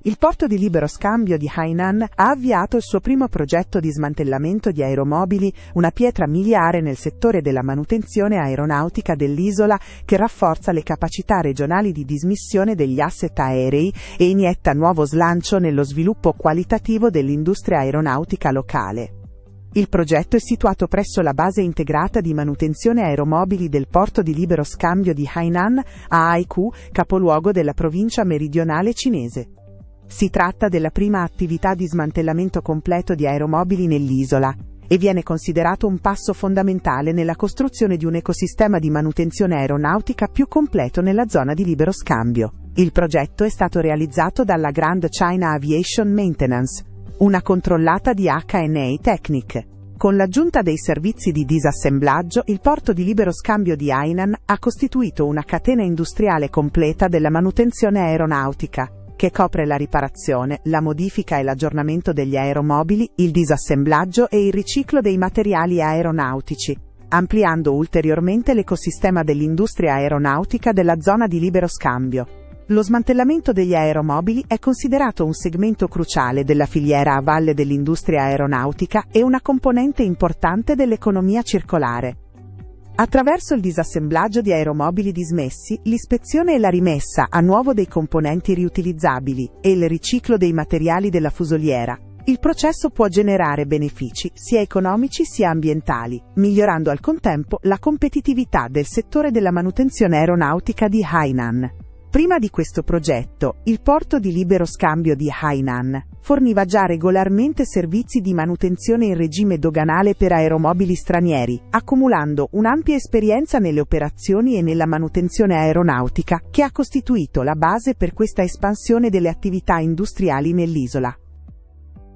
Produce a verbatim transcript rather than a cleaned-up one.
Il porto di libero scambio di Hainan ha avviato il suo primo progetto di smantellamento di aeromobili, una pietra miliare nel settore della manutenzione aeronautica dell'isola che rafforza le capacità regionali di dismissione degli asset aerei e inietta nuovo slancio nello sviluppo qualitativo dell'industria aeronautica locale. Il progetto è situato presso la base integrata di manutenzione aeromobili del porto di libero scambio di Hainan, a Haikou, capoluogo della provincia meridionale cinese. Si tratta della prima attività di smantellamento completo di aeromobili nell'isola e viene considerato un passo fondamentale nella costruzione di un ecosistema di manutenzione aeronautica più completo nella zona di libero scambio. Il progetto è stato realizzato dalla Grand China Aviation Maintenance, una controllata di H and A Technic. Con l'aggiunta dei servizi di disassemblaggio, il porto di libero scambio di Hainan ha costituito una catena industriale completa della manutenzione aeronautica, che copre la riparazione, la modifica e l'aggiornamento degli aeromobili, il disassemblaggio e il riciclo dei materiali aeronautici, ampliando ulteriormente l'ecosistema dell'industria aeronautica della zona di libero scambio. Lo smantellamento degli aeromobili è considerato un segmento cruciale della filiera a valle dell'industria aeronautica e una componente importante dell'economia circolare. Attraverso il disassemblaggio di aeromobili dismessi, l'ispezione e la rimessa a nuovo dei componenti riutilizzabili e il riciclo dei materiali della fusoliera, il processo può generare benefici sia economici sia ambientali, migliorando al contempo la competitività del settore della manutenzione aeronautica di Hainan. Prima di questo progetto, il porto di libero scambio di Hainan forniva già regolarmente servizi di manutenzione in regime doganale per aeromobili stranieri, accumulando un'ampia esperienza nelle operazioni e nella manutenzione aeronautica, che ha costituito la base per questa espansione delle attività industriali nell'isola.